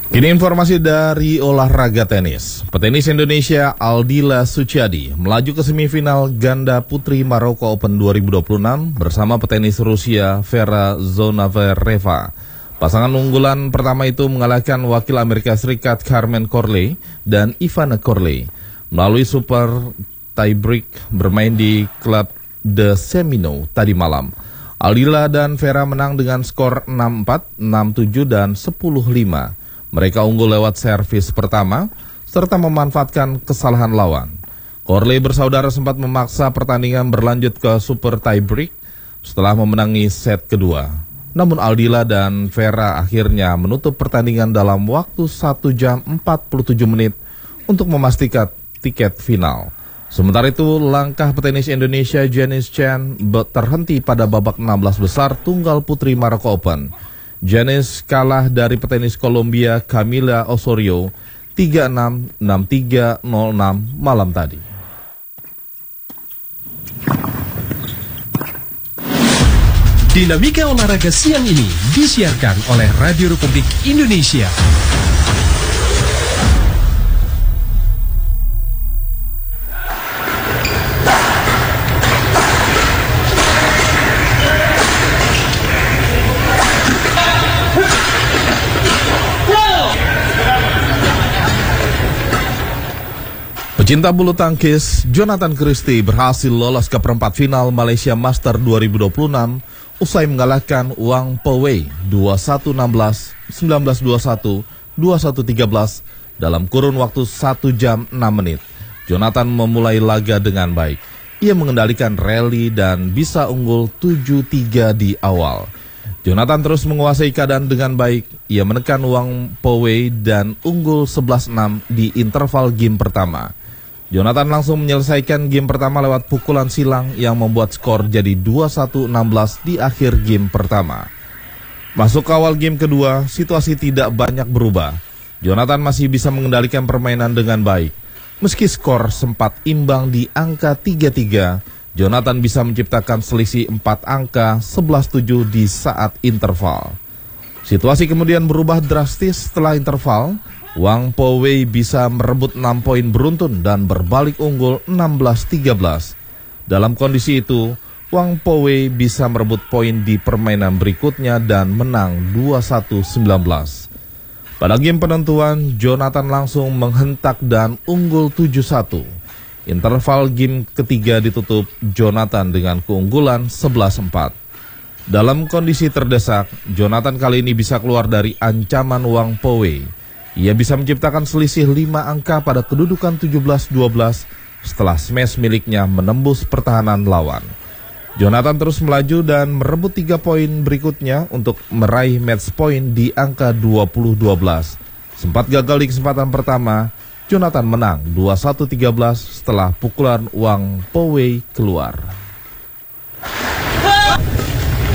Kini informasi dari olahraga tenis. Petenis Indonesia Aldila Suciadi melaju ke semifinal ganda putri Maroko Open 2026 bersama petenis Rusia Vera Zvonareva. Pasangan unggulan pertama itu mengalahkan wakil Amerika Serikat Carmen Corley dan Ivana Corley melalui super tiebreak bermain di klub The Semino tadi malam. Aldila dan Vera menang dengan skor 6-4, 6-7 dan 10-5. Mereka unggul lewat servis pertama, serta memanfaatkan kesalahan lawan. Corley bersaudara sempat memaksa pertandingan berlanjut ke super tiebreak setelah memenangi set kedua. Namun Aldila dan Vera akhirnya menutup pertandingan dalam waktu 1 jam 47 menit untuk memastikan tiket final. Sementara itu, langkah petenis Indonesia Janice Chen terhenti pada babak 16 besar tunggal putri Maroko Open. Janice kalah dari petenis Kolombia Camila Osorio 3-6, 6-3, 0-6 malam tadi. Dinamika olahraga siang ini disiarkan oleh Radio Republik Indonesia. Pecinta bulu tangkis, Jonathan Christie berhasil lolos ke perempat final Malaysia Master 2026 usai mengalahkan Wang Powei 21-16, 19-21, 21-13 dalam kurun waktu 1 jam 6 menit. Jonathan memulai laga dengan baik. Ia mengendalikan rally dan bisa unggul 7-3 di awal. Jonathan terus menguasai keadaan dengan baik. Ia menekan Wang Powei dan unggul 11-6 di interval game pertama. Jonathan langsung menyelesaikan game pertama lewat pukulan silang yang membuat skor jadi 21-16 di akhir game pertama. Masuk ke awal game kedua, situasi tidak banyak berubah. Jonathan masih bisa mengendalikan permainan dengan baik. Meski skor sempat imbang di angka 3-3, Jonathan bisa menciptakan selisih 4 angka 11-7 di saat interval. Situasi kemudian berubah drastis setelah interval. Wang Powei bisa merebut 6 poin beruntun dan berbalik unggul 16-13. Dalam kondisi itu, Wang Powei bisa merebut poin di permainan berikutnya dan menang 21-19. Pada game penentuan, Jonathan langsung menghentak dan unggul 7-1. Interval game ketiga ditutup Jonathan dengan keunggulan 11-4. Dalam kondisi terdesak, Jonathan kali ini bisa keluar dari ancaman Wang Powei. Ia bisa menciptakan selisih 5 angka pada kedudukan 17-12 setelah smash miliknya menembus pertahanan lawan. Jonathan terus melaju dan merebut 3 poin berikutnya untuk meraih match point di angka 20-12. Sempat gagal di kesempatan pertama, Jonathan menang 21-13 setelah pukulan Wang Powei keluar.